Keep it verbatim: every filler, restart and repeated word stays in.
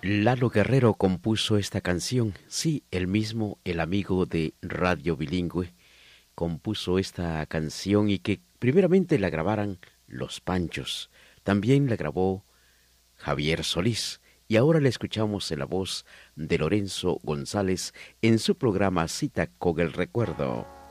Lalo Guerrero compuso esta canción. Sí, él mismo, el amigo de Radio Bilingüe, compuso esta canción y que primeramente la grabaran Los Panchos. También la grabó Javier Solís. Y ahora la escuchamos en la voz de Lorenzo González en su programa Cita con el Recuerdo.